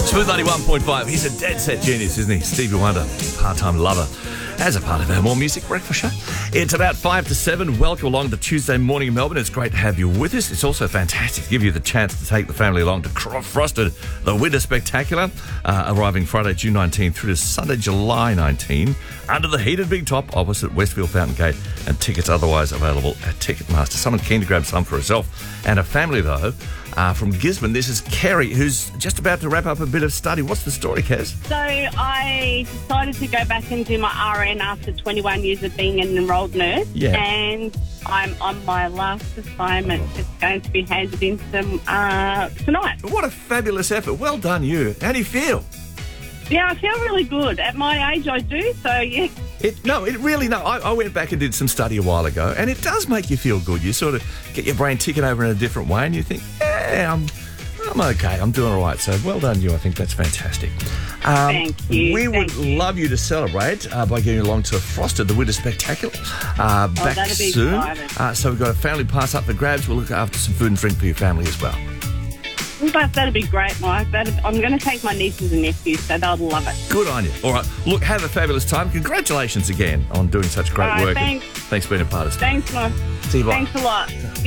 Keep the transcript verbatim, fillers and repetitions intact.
Smooth ninety-one point five. He's a dead set genius, isn't he? Stevie Wonder, part-time lover, as a part of our More Music breakfast show. It's about five to seven. Welcome along to Tuesday morning in Melbourne. It's great to have you with us. It's also fantastic to give you the chance to take the family along to Frosted, the Winter Spectacular, uh, arriving Friday, June nineteenth through to Sunday, July nineteenth, under the heated big top opposite Westfield Fountain Gate, and tickets otherwise available at Ticketmaster. Someone keen to grab some for herself and a family, though. Uh, from Gisborne, this is Kerry, who's just about to wrap up a bit of study. What's the story, Kaz? So I decided to go back and do my R N after twenty-one years of being an enrolled nurse. Yeah. And I'm on my last assignment. It's going to be handed in some, uh, tonight. What a fabulous effort. Well done, you. How do you feel? Yeah, I feel really good. At my age, I do. So, yeah. It, no, it really, no. I, I went back and did some study a while ago, and it does make you feel good. You sort of get your brain ticking over in a different way, and you think, yeah, I'm I'm okay. I'm doing all right. So well done, you. I think that's fantastic. Um, Thank you. We Thank would you. love you to celebrate uh, by getting along to Frosted, the Winter Spectacular, uh, Oh, back that'd be soon. exciting. Uh, so we've got a family pass up for grabs. We'll look after some food and drink for your family as well. That, that'd be great, Mike. That'd, I'm going to take my nieces and nephews, so they'll love it. Good on you. All right. Look, have a fabulous time. Congratulations again on doing such great All right, work. thanks. Thanks for being a part of it. Thanks, Mike. See you, bye. Thanks a lot.